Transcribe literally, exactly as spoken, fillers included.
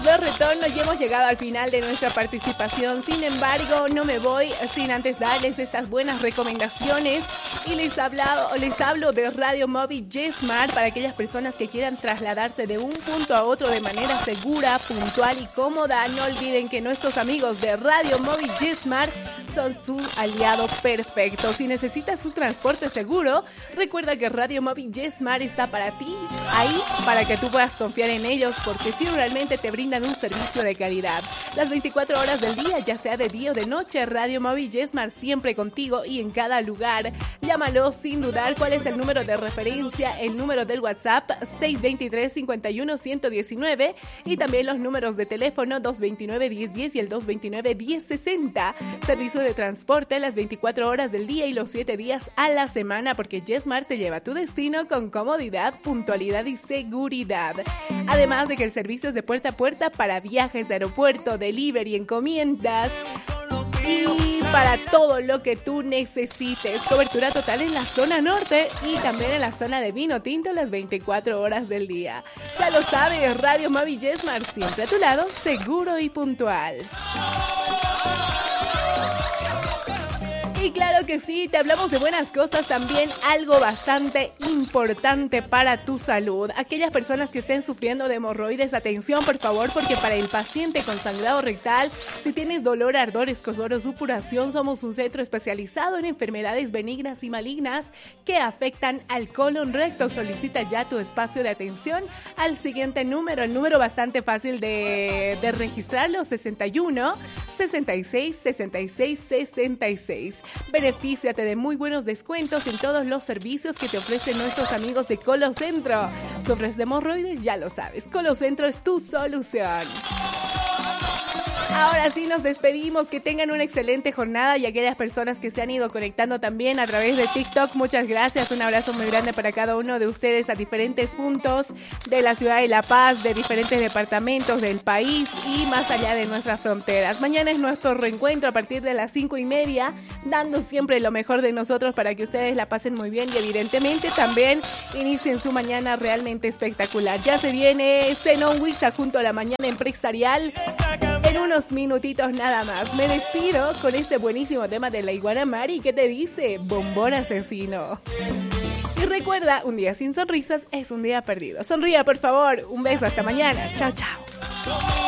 de retorno y hemos llegado al final de nuestra participación. Sin embargo, no me voy sin antes darles estas buenas recomendaciones y les, hablado, les hablo de Radio Móvil YesMart para aquellas personas que quieran trasladarse de un punto a otro de manera segura, puntual y cómoda. No olviden que nuestros amigos de Radio Móvil YesMart son su aliado perfecto. Si necesitas un transporte seguro, recuerda que Radio Móvil YesMart está para ti, ahí para que tú puedas confiar en ellos, porque si realmente te brindan un servicio de calidad. Las veinticuatro horas del día, ya sea de día o de noche, Radio Móvil YesMart siempre contigo y en cada lugar. Llámalo sin dudar. ¿Cuál es el número de referencia? El número del WhatsApp seis dos tres, cinco uno, uno uno nueve y también los números de teléfono dos dos nueve, uno cero uno cero y el dos dos nueve, uno cero seis cero. Servicio de transporte las veinticuatro horas del día y los siete días a la semana, porque YesMart te lleva a tu destino con comodidad, puntualidad y seguridad. Además de que el servicio es de puerta a puerta para viajes de aeropuerto, delivery, encomiendas y para todo lo que tú necesites. Cobertura total en la zona norte y también en la zona de vino tinto las veinticuatro horas del día. Ya lo sabes, Radio Móvil YesMart siempre a tu lado, seguro y puntual. Y claro que sí, te hablamos de buenas cosas también, algo bastante importante para tu salud. Aquellas personas que estén sufriendo de hemorroides, atención por favor, porque para el paciente con sangrado rectal, si tienes dolor, ardor, escozor o supuración, somos un centro especializado en enfermedades benignas y malignas que afectan al colon recto. Solicita ya tu espacio de atención al siguiente número, el número bastante fácil de, de registrarlo, sesenta y uno, sesenta y seis, sesenta y seis, sesenta y seis. Benefíciate de muy buenos descuentos en todos los servicios que te ofrecen nuestros amigos de Colocentro. ¿Sufres de hemorroides? Ya lo sabes, Colocentro es tu solución. Ahora sí nos despedimos, que tengan una excelente jornada y aquellas personas que se han ido conectando también a través de TikTok, muchas gracias, un abrazo muy grande para cada uno de ustedes a diferentes puntos de la ciudad de La Paz, de diferentes departamentos del país y más allá de nuestras fronteras. Mañana es nuestro reencuentro a partir de las cinco y media, dando siempre lo mejor de nosotros para que ustedes la pasen muy bien y evidentemente también inicien su mañana realmente espectacular. Ya se viene Zenón Wixa junto a la mañana empresarial en unos minutitos nada más. Me despido con este buenísimo tema de la Iguana Mari que te dice bombón asesino. Y recuerda, un día sin sonrisas es un día perdido. Sonría, por favor. Un beso, hasta mañana. Chao, chao.